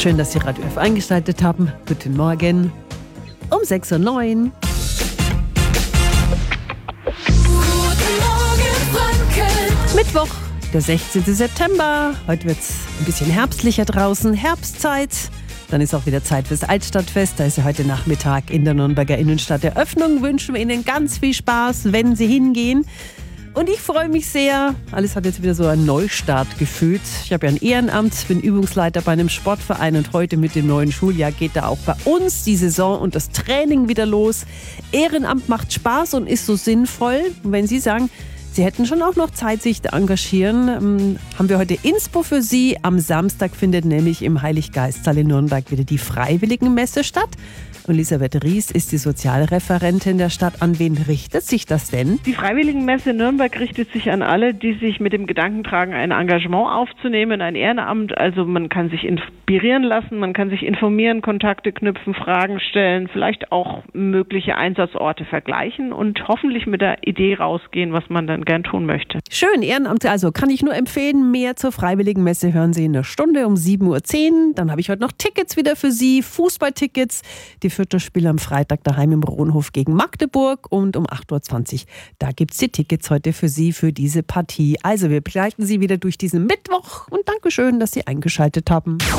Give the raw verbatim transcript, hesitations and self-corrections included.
Schön, dass Sie Radio F eingeschaltet haben. Guten Morgen um sechs Uhr neun. Mittwoch, der sechzehnten September. Heute wird es ein bisschen herbstlicher draußen. Herbstzeit. Dann ist auch wieder Zeit fürs Altstadtfest. Da ist ja heute Nachmittag in der Nürnberger Innenstadt Eröffnung. Wünschen wir Ihnen ganz viel Spaß, wenn Sie hingehen. Und ich freue mich sehr. Alles hat jetzt wieder so einen Neustart gefühlt. Ich habe ja ein Ehrenamt, bin Übungsleiter bei einem Sportverein und heute mit dem neuen Schuljahr geht da auch bei uns die Saison und das Training wieder los. Ehrenamt macht Spaß und ist so sinnvoll. Und wenn Sie sagen, Sie hätten schon auch noch Zeit, sich zu engagieren, ähm, haben wir heute Inspo für Sie. Am Samstag findet nämlich im Heiliggeistsaal in Nürnberg wieder die Freiwilligenmesse statt. Und Elisabeth Ries ist die Sozialreferentin der Stadt. An wen richtet sich das denn? Die Freiwilligenmesse Nürnberg richtet sich an alle, die sich mit dem Gedanken tragen, ein Engagement aufzunehmen, ein Ehrenamt. Also man kann sich inspirieren lassen, man kann sich informieren, Kontakte knüpfen, Fragen stellen, vielleicht auch mögliche Einsatzorte vergleichen und hoffentlich mit der Idee rausgehen, was man dann gern tun möchte. Schön, Ehrenamt, also kann ich nur empfehlen. Mehr zur Freiwilligenmesse hören Sie in einer Stunde um sieben Uhr zehn. Dann habe ich heute noch Tickets wieder für Sie, Fußballtickets. Die Fürther spielen am Freitag daheim im Rohnhof gegen Magdeburg und um acht Uhr zwanzig. Da gibt es die Tickets heute für Sie für diese Partie. Also wir begleiten Sie wieder durch diesen Mittwoch und Dankeschön, dass Sie eingeschaltet haben.